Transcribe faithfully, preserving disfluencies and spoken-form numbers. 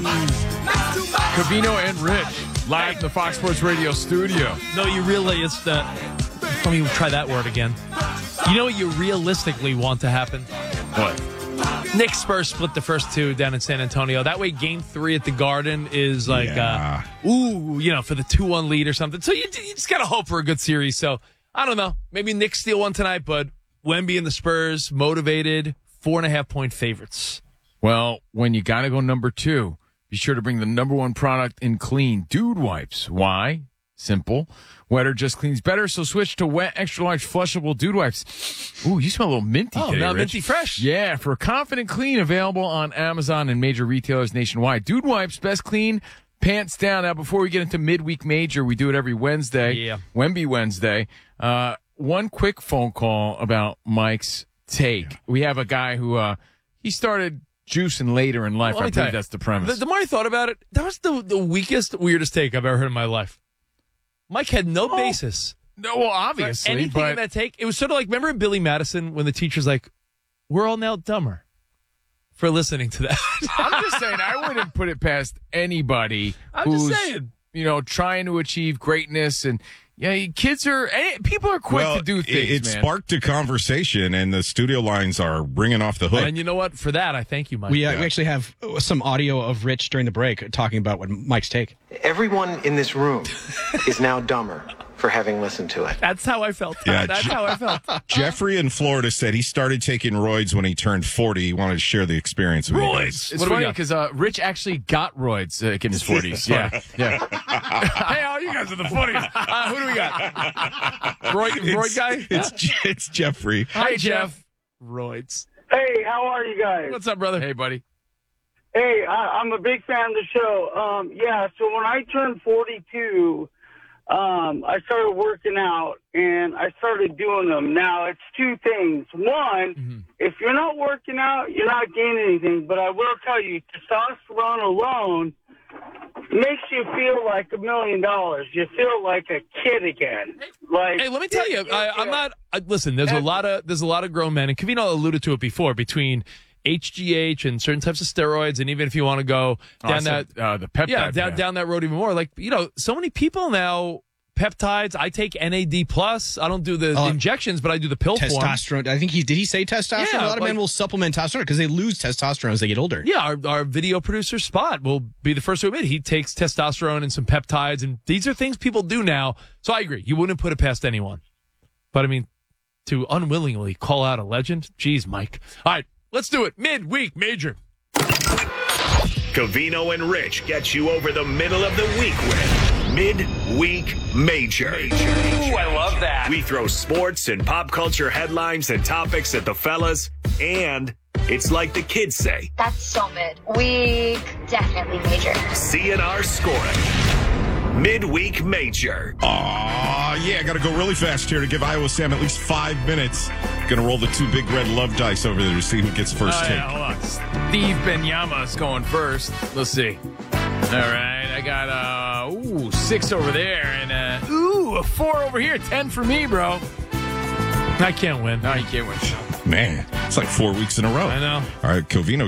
Covino and Rich, live in the Fox Sports Radio studio. No, you really, it's the, let me try that word again. You know what you realistically want to happen? What? Knicks Spurs split the first two down in San Antonio. That way, game three at the Garden is like, Yeah. uh, ooh, you know, for the two one lead or something. So you, you just got to hope for a good series. So, I don't know. Maybe Knicks steal one tonight, but Wemby and the Spurs, motivated, four and a half point favorites. Well, when you got to go number two, be sure to bring the number one product in clean, Dude Wipes. Why? Simple. Wetter just cleans better, so switch to wet, extra-large, flushable Dude Wipes. Ooh, you smell a little minty Oh, today, now Rich. minty fresh. Yeah, for a confident clean, available on Amazon and major retailers nationwide. Dude Wipes, best clean, pants down. Now, before we get into midweek major, we do it every Wednesday. Yeah. Wemby Wednesday. Uh, one quick phone call about Mike's take. We have a guy who, uh, he started juicing later in life. Well, let I me tell believe you, that's the premise. The, the more I thought about it, that was the, the weakest, weirdest take I've ever heard in my life. Mike had no Oh. basis. No, well, For obviously, anything but in that take. It was sort of like, remember in Billy Madison when the teacher's like, we're all now dumber for listening to that. I'm just saying I wouldn't put it past anybody I'm who's, just saying. you know, trying to achieve greatness. And, yeah, kids are, eh, people are quick well, to do it, things, it man. sparked a conversation, and the studio lines are ringing off the hook. And you know what? For that, I thank you, Mike. We, uh, Yeah. we actually have some audio of Rich during the break talking about what Mike's take. Everyone in this room is now dumber for having listened to it. That's how I felt. Yeah, That's Je- how I felt. Jeffrey in Florida said he started taking roids when he turned forty. He wanted to share the experience with you guys. Roids. It's What do we funny got? because uh, Rich actually got roids uh, in his forties. yeah, yeah. Hey, all you guys are the funny. Uh, who do we got? Roy, Roy It's, guy? it's, Je- it's Jeffrey. Hi, Jeff. Roids. Hey, how are you guys? What's up, brother? Hey, buddy. Hey, I, I'm a big fan of the show. Um, yeah, so when I turned forty-two, um, I started working out, and I started doing them. Now, it's two things. One, Mm-hmm. if you're not working out, you're not gaining anything. But I will tell you, testosterone alone makes you feel like a million dollars. You feel like a kid again. Like, Hey, let me tell you, I, I'm not. I, listen, there's a lot of there's a lot of grown men, and Covino alluded to it before, between H G H and certain types of steroids, and even if you want to go down Oh, I said, that, uh, the peptide. yeah, down down that road even more. Like, you know, so many people now. Peptides. I take N A D plus. I don't do the Uh, injections, but I do the pill form. Testosterone. I think he did. He say testosterone. Yeah, a lot of like- men will supplement testosterone because they lose testosterone as they get older. Yeah, our, our video producer Spot will be the first to admit he takes testosterone and some peptides, and these are things people do now. So I agree. You wouldn't put it past anyone. But I mean, to unwillingly call out a legend, geez, Mike. All right, let's do it. Midweek major. Covino and Rich get you over the middle of the week with Midweek Major. Ooh, I love that. We throw sports and pop culture headlines and topics at the fellas, and it's like the kids say. That's so mid. We definitely major. C N R scoring. Midweek Major. Aw, yeah, got to go really fast here to give Iowa Sam at least five minutes. Going to roll the two big red love dice over there to see who gets first Oh, take. yeah, hold on. Steve Benyama is going first. Let's see. All right, I got uh ooh six over there and uh ooh a four over here. Ten for me, bro. I can't win. No, you can't win. Man, it's like four weeks in a row. I know. All right, Covino